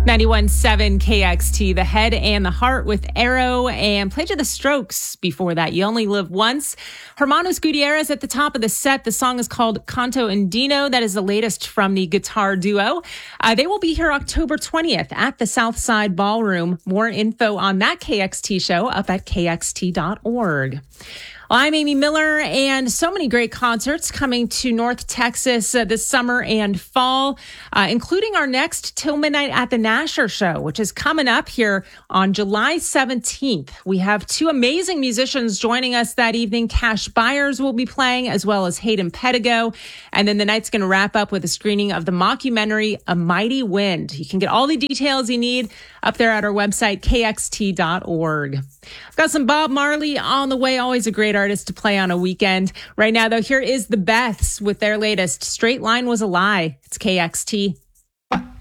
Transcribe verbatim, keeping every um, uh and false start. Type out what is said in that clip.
ninety-one point seven K X T, The Head and the Heart with Arrow, and played you The Strokes before that. You Only Live Once. Hermanos Gutierrez at the top of the set. The song is called Canto Andino. That is the latest from the guitar duo. Uh, they will be here October twentieth at the Southside Ballroom. More info on that K X T show up at K X T dot org. Well, I'm Amy Miller, and so many great concerts coming to North Texas uh, this summer and fall, uh, including our next Till Midnight at the Nasher show, which is coming up here on July seventeenth. We have two amazing musicians joining us that evening. Cash Byers will be playing, as well as Hayden Pedigo. And then the night's going to wrap up with a screening of the mockumentary A Mighty Wind. You can get all the details you need up there at our website, K X T dot org. I've got some Bob Marley on the way. Always a great artist to play on a weekend. Right now, though, here is the Beths with their latest Straight Line Was a Lie. It's K X T.